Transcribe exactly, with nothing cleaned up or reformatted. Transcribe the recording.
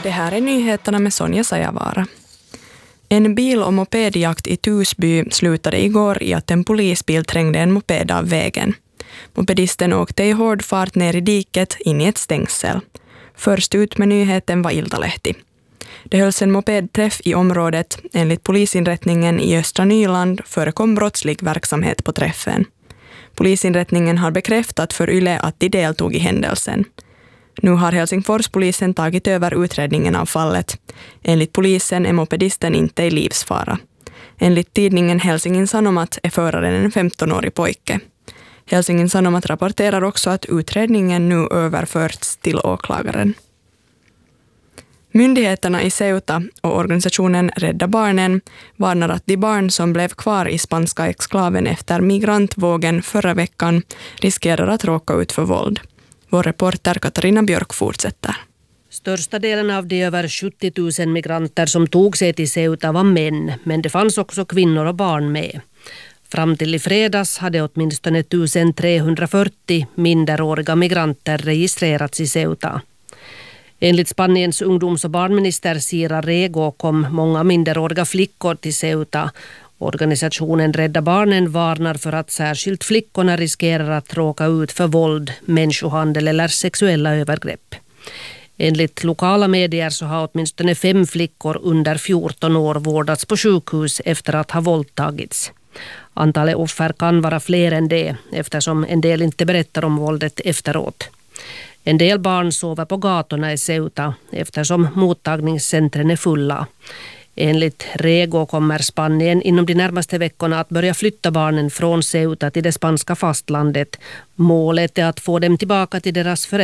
Det här är nyheterna med Sonja Sajavara. En bil- och mopedjakt i Tusby slutade igår i att en polisbil trängde en moped av vägen. Mopedisten åkte i hård fart ner i diket in i ett stängsel. Först ut med nyheten var Iltalehti. Det hölls en mopedträff i området. Enligt polisinrättningen i Östra Nyland förekom brottslig verksamhet på träffen. Polisinrättningen har bekräftat för Yle att de deltog i händelsen. Nu har Helsingforspolisen tagit över utredningen av fallet. Enligt polisen är mopedisten inte i livsfara. Enligt tidningen Helsingin Sanomat är föraren en femtonårig pojke. Helsingin Sanomat rapporterar också att utredningen nu överförts till åklagaren. Myndigheterna i Ceuta och organisationen Rädda Barnen varnar att de barn som blev kvar i spanska exklaven efter migrantvågen förra veckan riskerar att råka ut för våld. Vår reporter Katarina Björk fortsätter. Största delen av de över sjuttio tusen migranter som tog sig till Ceuta var män, men det fanns också kvinnor och barn med. Fram till i fredags hade åtminstone tusentrehundrafyrtio minderåriga migranter registrerats i Ceuta. Enligt Spaniens ungdoms- och barnminister Sira Rego kom många minderåriga flickor till Ceuta. Organisationen Rädda Barnen varnar för att särskilt flickorna riskerar att råka ut för våld, människohandel eller sexuella övergrepp. Enligt lokala medier så har åtminstone fem flickor under fjorton år vårdats på sjukhus efter att ha våldtagits. Antalet offer kan vara fler än det eftersom en del inte berättar om våldet efteråt. En del barn sover på gatorna i Ceuta eftersom mottagningscentren är fulla. Enligt Rego kommer Spanien inom de närmaste veckorna att börja flytta barnen från Ceuta till det spanska fastlandet. Målet är att få dem tillbaka till deras föräldrar.